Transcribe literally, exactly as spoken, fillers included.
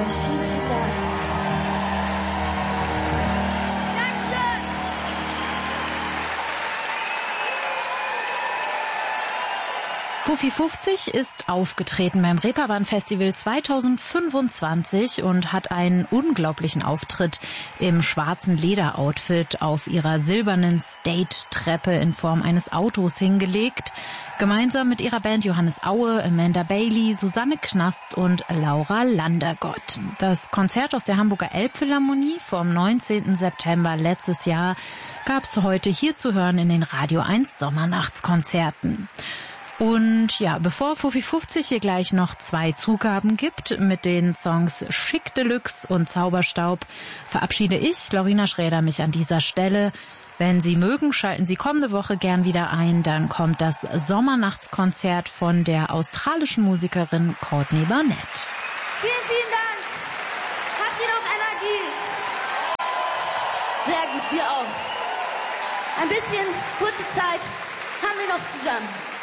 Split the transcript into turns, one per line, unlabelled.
euch. Vielen, vielen Dank.
Fufi fünfzig ist aufgetreten beim Reeperbahn Festival zweitausendfünfundzwanzig und hat einen unglaublichen Auftritt im schwarzen Lederoutfit auf ihrer silbernen Stage-Treppe in Form eines Autos hingelegt. Gemeinsam mit ihrer Band Johannes Aue, Amanda Bailey, Susanne Knast und Laura Landergott. Das Konzert aus der Hamburger Elbphilharmonie vom neunzehnten September letztes Jahr gab's heute hier zu hören in den Radio eins Sommernachtskonzerten. Und ja, bevor Fufi fünfzig hier gleich noch zwei Zugaben gibt mit den Songs Schick Deluxe und Zauberstaub, verabschiede ich, Laurina Schräder, mich an dieser Stelle. Wenn Sie mögen, schalten Sie kommende Woche gern wieder ein. Dann kommt das Sommernachtskonzert von der australischen Musikerin Courtney Barnett.
Vielen, vielen Dank. Habt ihr noch Energie? Sehr gut, wir auch. Ein bisschen kurze Zeit haben wir noch zusammen.